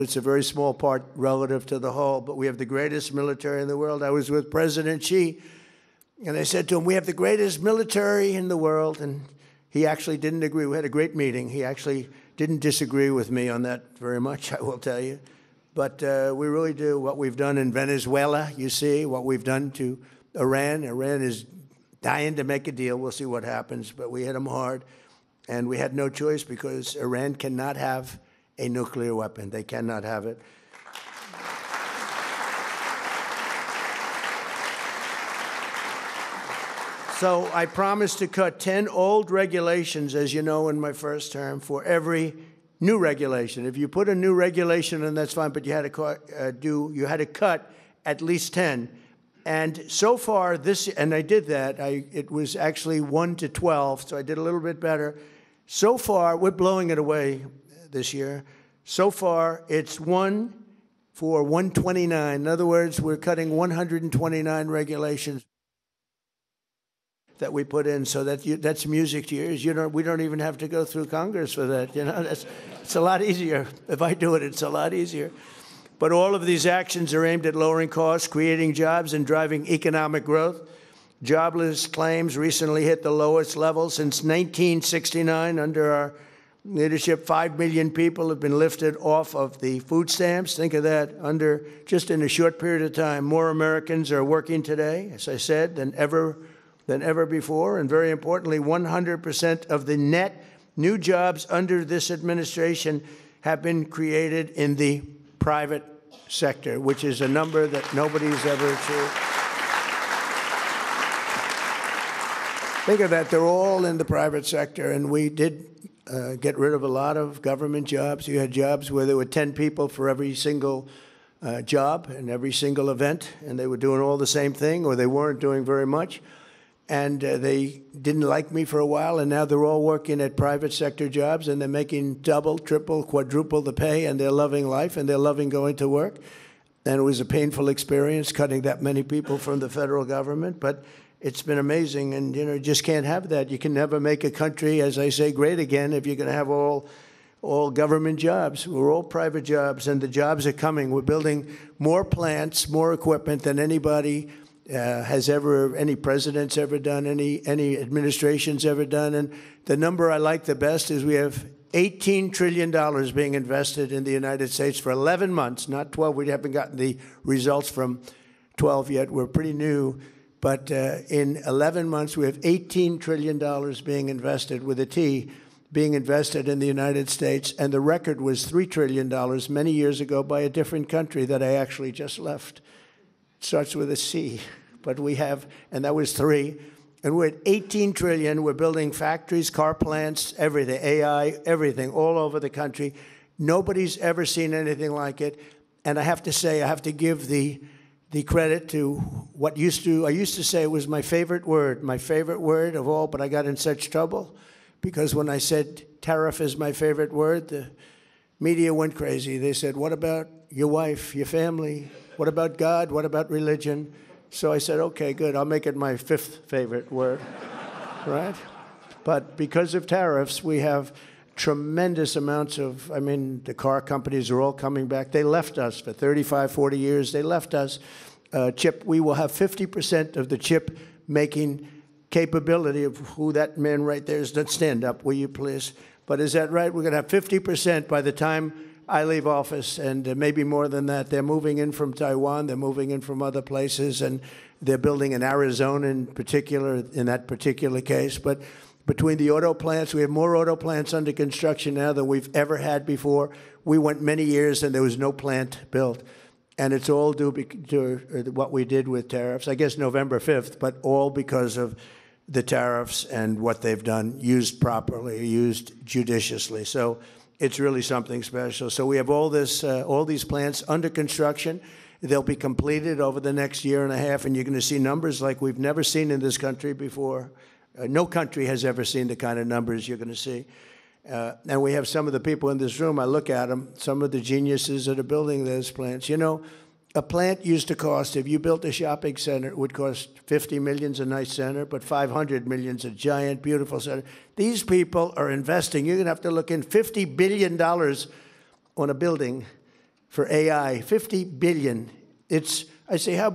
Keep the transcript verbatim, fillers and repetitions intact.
It's a very small part relative to the whole, but we have the greatest military in the world. I was with President Xi, and I said to him, we have the greatest military in the world, and he actually didn't agree. We had a great meeting. He actually didn't disagree with me on that very much, I will tell you. But uh, we really do. What we've done in Venezuela, you see, what we've done to Iran. Iran is dying to make a deal. We'll see what happens, but we hit them hard. And we had no choice because Iran cannot have a nuclear weapon. They cannot have it. So I promised to cut ten old regulations, as you know, in my first term, for every new regulation. If you put a new regulation in, that's fine, but you had to uh, do, you had to cut at least ten. And so far, this, and I did that. I, it was actually one to twelve, so I did a little bit better. So far, we're blowing it away this year. So far, it's one for one twenty-nine. In other words, we're cutting one hundred twenty-nine regulations that we put in, so that you, that's music to your ears. You don't, we don't even have to go through Congress for that. You know, that's, it's a lot easier. If I do it, it's a lot easier. But all of these actions are aimed at lowering costs, creating jobs, and driving economic growth. Jobless claims recently hit the lowest level since nineteen sixty-nine. Under our leadership, five million people have been lifted off of the food stamps. Think of that, under just in a short period of time. More Americans are working today, as I said, than ever, than ever before. And very importantly, one hundred percent of the net new jobs under this administration have been created in the private sector, which is a number that nobody's ever achieved. Think of that. They're all in the private sector, and we did uh, get rid of a lot of government jobs. You had jobs where there were ten people for every single uh, job and every single event, and they were doing all the same thing, or they weren't doing very much. And uh, they didn't like me for a while, and now they're all working at private sector jobs, and they're making double, triple, quadruple the pay, and they're loving life, and they're loving going to work. And it was a painful experience cutting that many people from the federal government, but it's been amazing, and you know, you just can't have that. You can never make a country, as I say, great again if you're going to have all, all government jobs. We're all private jobs, and the jobs are coming. We're building more plants, more equipment than anybody uh, has ever, any president's ever done, any, any administration's ever done. And the number I like the best is we have eighteen trillion dollars being invested in the United States for eleven months, not twelve. We haven't gotten the results from twelve yet. We're pretty new. But uh, in eleven months, we have eighteen trillion dollars being invested, with a T, being invested in the United States. And the record was three trillion dollars many years ago by a different country that I actually just left. It starts with a C, but we have, and that was three. And we're at eighteen trillion dollars. We're building factories, car plants, everything, A I, everything, all over the country. Nobody's ever seen anything like it. And I have to say, I have to give the the credit to what used to, I used to say it was my favorite word, my favorite word of all, but I got in such trouble because when I said tariff is my favorite word, the media went crazy. They said, what about your wife, your family? What about God? What about religion? So I said, okay, good, I'll make it my fifth favorite word, right? But because of tariffs, we have tremendous amounts of, I mean, the car companies are all coming back. They left us for thirty-five, forty years. They left us. Uh, chip, we will have fifty percent of the chip making capability of who that man right there is. Let's stand up, will you please? But is that right? We're going to have fifty percent by the time I leave office, and uh, maybe more than that. They're moving in from Taiwan. They're moving in from other places, and they're building in Arizona in particular, in that particular case. But between the auto plants, we have more auto plants under construction now than we've ever had before. We went many years and there was no plant built. And it's all due to what we did with tariffs, I guess November fifth, but all because of the tariffs and what they've done, used properly, used judiciously. So it's really something special. So we have all this, uh, all these plants under construction. They'll be completed over the next year and a half, and you're going to see numbers like we've never seen in this country before. Uh, no country has ever seen the kind of numbers you're going to see. Uh, and we have some of the people in this room, I look at them, some of the geniuses that are building those plants. You know, a plant used to cost, if you built a shopping center, it would cost fifty million dollars a nice center, but five hundred million dollars a giant, beautiful center. These people are investing. You're going to have to look in fifty billion dollars on a building for A I, fifty billion. It's, I say, how